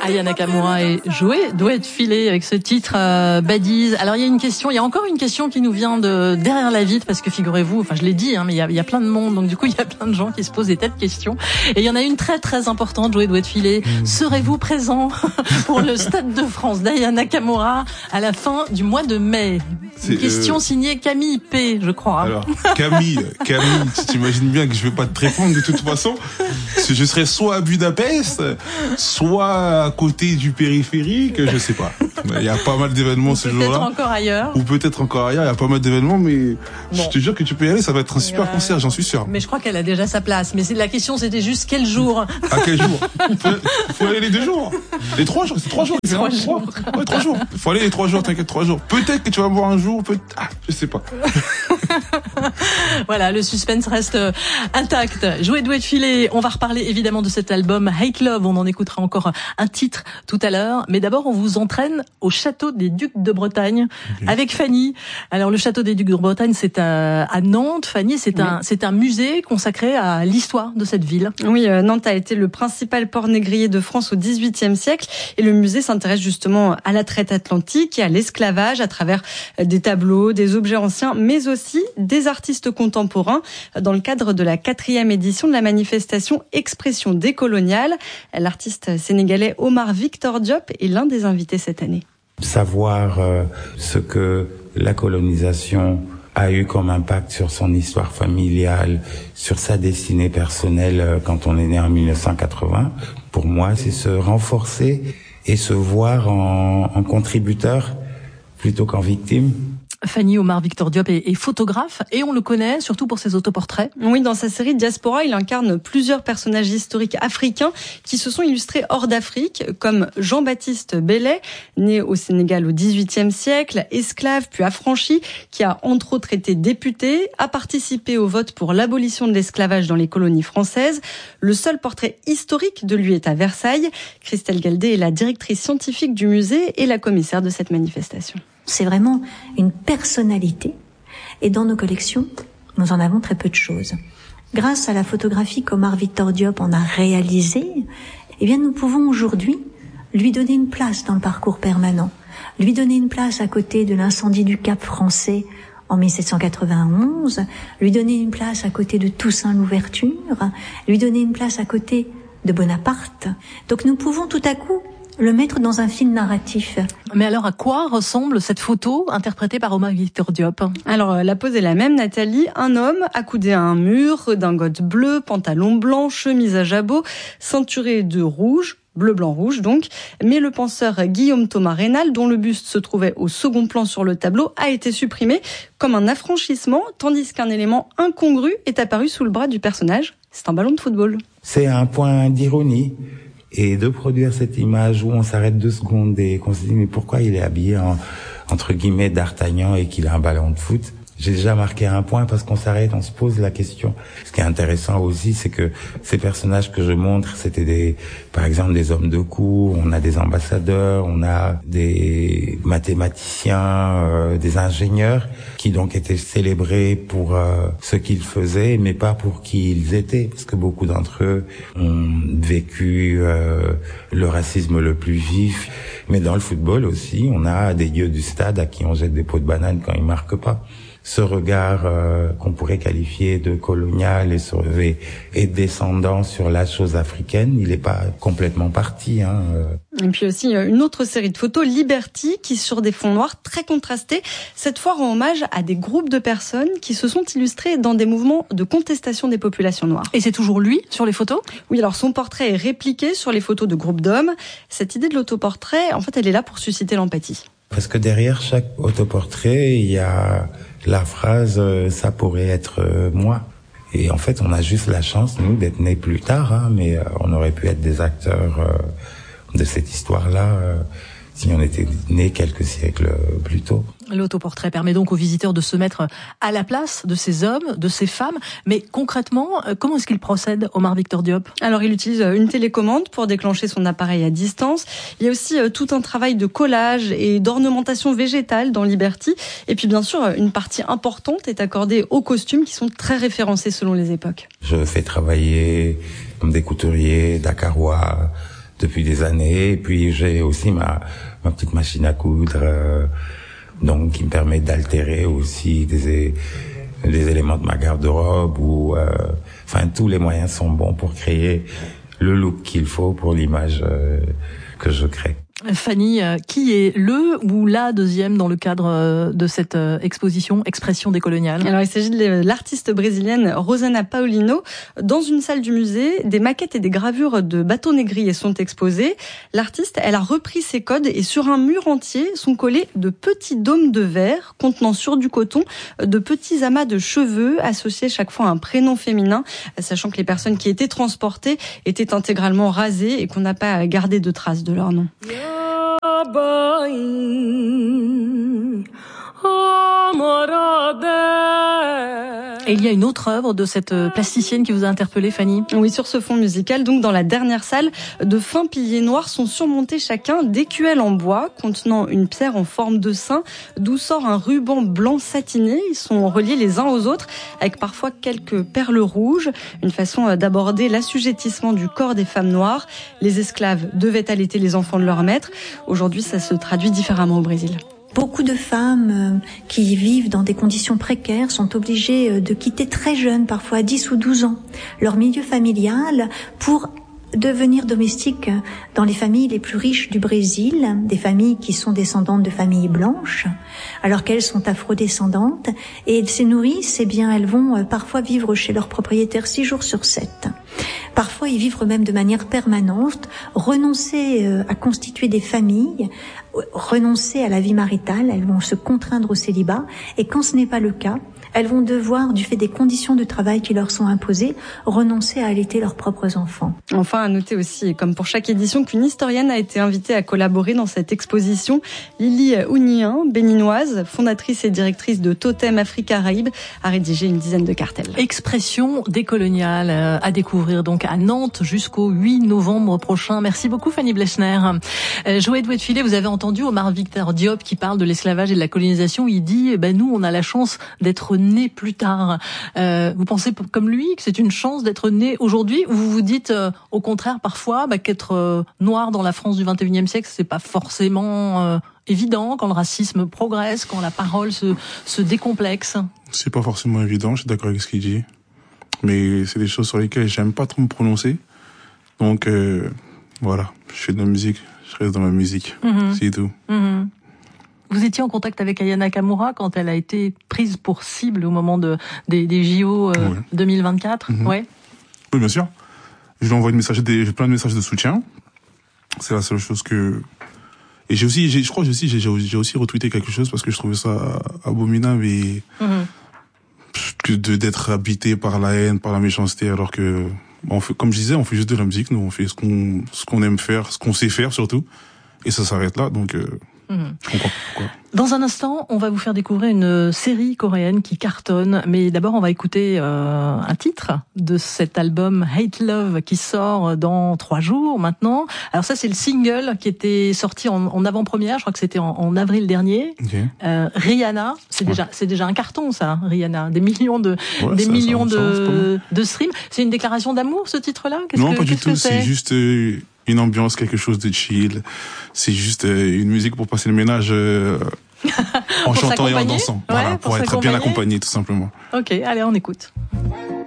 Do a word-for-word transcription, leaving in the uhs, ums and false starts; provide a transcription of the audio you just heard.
Aya Nakamura et Joey doit être filé avec ce titre euh, Badies. Alors il y a une question, il y a encore une question qui nous vient de derrière la vitre parce que figurez-vous, enfin je l'ai dit, hein, mais il y a, il y a plein de monde, donc du coup il y a plein de gens qui se posent des tas de questions. Et il y en a une très très importante, Joey doit être filé. Mmh. Serez-vous présent pour le Stade de France d'Aya Nakamura à la fin du mois de mai? Une question euh... signée Camille P, je crois. Alors Camille, Camille, tu t'imagines bien que je vais pas te répondre de toute façon. Je serai soit à Budapest, soit à côté du périphérique, je sais pas. Il y a pas mal d'événements ce jour-là. Peut-être encore ailleurs. Ou peut-être encore ailleurs, il y a pas mal d'événements, mais bon. Je te jure que tu peux y aller, ça va être un super euh... concert, j'en suis sûr. Mais je crois qu'elle a déjà sa place. Mais c'est, la question c'était juste quel jour. À quel jour? faut, faut aller les deux jours. Les trois jours, c'est trois jours. Trois jours. Trois. Ouais, trois jours. Faut aller les trois jours, t'inquiète, trois jours. Peut-être que tu vas voir un jour, peut ah, je sais pas. Voilà, le suspense reste intact. Joey doit être filé. On va reparler évidemment de cet album Hate Love. On en écoutera encore un titre tout à l'heure. Mais d'abord, on vous entraîne au château des Ducs de Bretagne okay. avec Fanny. Alors, le château des Ducs de Bretagne, c'est à, à Nantes. Fanny, c'est oui. un, c'est un musée consacré à l'histoire de cette ville. Oui, euh, Nantes a été le principal port négrier de France au dix-huitième siècle. Et le musée s'intéresse justement à la traite atlantique et à l'esclavage à travers des tableaux, des objets anciens, mais aussi des artistes contemporains dans le cadre de la quatrième édition de la manifestation Expression décoloniale. L'artiste sénégalais Omar Victor Diop est l'un des invités cette année. Savoir euh, ce que la colonisation a eu comme impact sur son histoire familiale, sur sa destinée personnelle euh, quand on est né en dix-neuf cent quatre-vingts, pour moi, c'est se renforcer et se voir en, en contributeur plutôt qu'en victime. Fanny, Omar Victor Diop est, est photographe et on le connaît surtout pour ses autoportraits. Oui, dans sa série Diaspora, il incarne plusieurs personnages historiques africains qui se sont illustrés hors d'Afrique, comme Jean-Baptiste Bellay, né au Sénégal au dix-huitième siècle, esclave puis affranchi, qui a entre autres été député, a participé au vote pour l'abolition de l'esclavage dans les colonies françaises. Le seul portrait historique de lui est à Versailles. Christelle Galdé est la directrice scientifique du musée et la commissaire de cette manifestation. C'est vraiment une personnalité. Et dans nos collections, nous en avons très peu de choses. Grâce à la photographie qu'Omar Victor Diop en a réalisée, eh bien, nous pouvons aujourd'hui lui donner une place dans le parcours permanent, lui donner une place à côté de l'incendie du Cap Français en dix-sept cent quatre-vingt-onze, lui donner une place à côté de Toussaint Louverture, lui donner une place à côté de Bonaparte. Donc nous pouvons tout à coup le mettre dans un film narratif. Mais alors, à quoi ressemble cette photo interprétée par Omar Victor Diop? Alors, la pose est la même, Nathalie. Un homme accoudé à un mur, redingote bleue, pantalon blanc, chemise à jabot, ceinturé de rouge, bleu, blanc, rouge donc. Mais le penseur Guillaume Thomas Rénal, dont le buste se trouvait au second plan sur le tableau, a été supprimé comme un affranchissement, tandis qu'un élément incongru est apparu sous le bras du personnage. C'est un ballon de football. C'est un point d'ironie. Et de produire cette image où on s'arrête deux secondes et qu'on se dit mais pourquoi il est habillé en, entre guillemets d'Artagnan et qu'il a un ballon de foot. J'ai déjà marqué un point parce qu'on s'arrête, on se pose la question. Ce qui est intéressant aussi, c'est que ces personnages que je montre, c'était des, par exemple, des hommes de cour, on a des ambassadeurs, on a des mathématiciens, euh, des ingénieurs qui donc étaient célébrés pour euh, ce qu'ils faisaient, mais pas pour qui ils étaient, parce que beaucoup d'entre eux ont vécu euh, le racisme le plus vif. Mais dans le football aussi, on a des dieux du stade à qui on jette des pots de banane quand ils marquent pas. Ce regard euh, qu'on pourrait qualifier de colonial et, sur, et, et descendant sur la chose africaine, il n'est pas complètement parti. Hein. Et puis aussi une autre série de photos, Liberty, qui sur des fonds noirs très contrastés, cette fois rend hommage à des groupes de personnes qui se sont illustrés dans des mouvements de contestation des populations noires. Et c'est toujours lui sur les photos? Oui, alors son portrait est répliqué sur les photos de groupes d'hommes. Cette idée de l'autoportrait, en fait, elle est là pour susciter l'empathie. Parce que derrière chaque autoportrait, il y a la phrase euh, « ça pourrait être euh, moi ». Et en fait, on a juste la chance, nous, d'être nés plus tard, hein, mais euh, on aurait pu être des acteurs euh, de cette histoire-là euh, si on était nés quelques siècles plus tôt. L'autoportrait permet donc aux visiteurs de se mettre à la place de ces hommes, de ces femmes. Mais concrètement, comment est-ce qu'il procède, Omar Victor Diop? Alors, il utilise une télécommande pour déclencher son appareil à distance. Il y a aussi tout un travail de collage et d'ornementation végétale dans Liberty. Et puis, bien sûr, une partie importante est accordée aux costumes qui sont très référencés selon les époques. Je fais travailler des couturiers dakarois, depuis des années. Et puis j'ai aussi ma ma petite machine à coudre, euh, donc qui me permet d'altérer aussi des des éléments de ma garde-robe. Ou euh, enfin tous les moyens sont bons pour créer le look qu'il faut pour l'image euh, que je crée. Fanny, qui est le ou la deuxième dans le cadre de cette exposition Expression décoloniale? Alors, il s'agit de l'artiste brésilienne Rosana Paulino. Dans une salle du musée, des maquettes et des gravures de bateaux négriers sont exposées. L'artiste, elle a repris ces codes et sur un mur entier sont collés de petits dômes de verre contenant sur du coton de petits amas de cheveux associés chaque fois à un prénom féminin, sachant que les personnes qui étaient transportées étaient intégralement rasées et qu'on n'a pas gardé de traces de leur nom. Et il y a une autre œuvre de cette plasticienne qui vous a interpellé, Fanny? Oui, sur ce fond musical, donc dans la dernière salle, de fins piliers noirs sont surmontés chacun d'écuelles en bois contenant une pierre en forme de sein, d'où sort un ruban blanc satiné. Ils sont reliés les uns aux autres avec parfois quelques perles rouges, une façon d'aborder l'assujettissement du corps des femmes noires. Les esclaves devaient allaiter les enfants de leur maître. Aujourd'hui, ça se traduit différemment au Brésil. Beaucoup de femmes qui vivent dans des conditions précaires sont obligées de quitter très jeunes, parfois à dix ou douze ans, leur milieu familial pour devenir domestiques dans les familles les plus riches du Brésil, des familles qui sont descendantes de familles blanches, alors qu'elles sont afrodescendantes, et elles se nourrissent, eh bien, elles vont parfois vivre chez leur propriétaire six jours sur sept. Parfois y vivre même de manière permanente, renoncer à constituer des familles, renoncer à la vie maritale, elles vont se contraindre au célibat, et quand ce n'est pas le cas, elles vont devoir, du fait des conditions de travail qui leur sont imposées, renoncer à allaiter leurs propres enfants. Enfin, à noter aussi, comme pour chaque édition, qu'une historienne a été invitée à collaborer dans cette exposition. Lily Ounien, béninoise, fondatrice et directrice de Totem Afrique Caraïbe, a rédigé une dizaine de cartels. Expression décoloniale à découvrir donc à Nantes jusqu'au huit novembre prochain. Merci beaucoup, Fanny Blechner. Joël Douet-Filet, vous avez entendu Omar Victor Diop qui parle de l'esclavage et de la colonisation. Il dit, eh ben, nous, on a la chance d'être né plus tard. Euh, vous pensez comme lui que c'est une chance d'être né aujourd'hui, ou vous vous dites euh, au contraire parfois bah, qu'être euh, noir dans la France du vingt et unième siècle, c'est pas forcément euh, évident quand le racisme progresse, quand la parole se, se décomplexe? C'est pas forcément évident, je suis d'accord avec ce qu'il dit, mais c'est des choses sur lesquelles j'aime pas trop me prononcer. Donc euh, voilà, je fais de la musique, je reste dans ma musique, mm-hmm. c'est tout. Mm-hmm. Vous étiez en contact avec Aya Nakamura quand elle a été prise pour cible au moment de, des, des J O euh, ouais. deux mille vingt-quatre. Mm-hmm. Ouais. Oui, bien sûr. Je lui envoie une message, des, plein de messages de soutien. C'est la seule chose que. Et j'ai aussi, j'ai, je crois, que j'ai aussi, j'ai, j'ai aussi retweeté quelque chose parce que je trouvais ça abominable et mm-hmm. de d'être habité par la haine, par la méchanceté, alors que, on fait, comme je disais, on fait juste de la musique. Nous, on fait ce qu'on, ce qu'on aime faire, ce qu'on sait faire surtout, et ça s'arrête là. Donc. Euh, Mmh. Je comprends pourquoi. Dans un instant, on va vous faire découvrir une série coréenne qui cartonne, mais d'abord on va écouter euh, un titre de cet album Hate Love qui sort dans trois jours maintenant. Alors ça c'est le single qui était sorti en, en avant-première, je crois que c'était en, en avril dernier. Okay. Euh, Rihanna, c'est ouais. déjà c'est déjà un carton ça, Rihanna, des millions de ouais, des ça, millions ça, de ça, de streams. C'est une déclaration d'amour ce titre-là? Qu'est-ce Non, que, pas du qu'est-ce tout. Que c'est, c'est juste. Euh... une ambiance, quelque chose de chill. C'est juste euh, une musique pour passer le ménage euh, en chantant et en dansant. Ouais, voilà, pour, pour être bien accompagné, tout simplement. Ok, allez, on écoute.